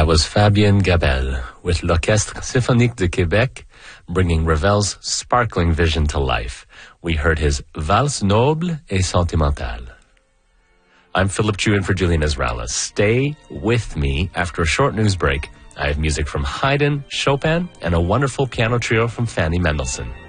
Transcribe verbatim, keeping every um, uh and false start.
That was Fabien Gabel with l'Orchestre Symphonique de Québec, bringing Ravel's sparkling vision to life. We heard his Valse Noble et Sentimentale. I'm Philip Chu in for Julian Ezrala. Stay with me. After a short news break, I have music from Haydn, Chopin, and a wonderful piano trio from Fanny Mendelssohn.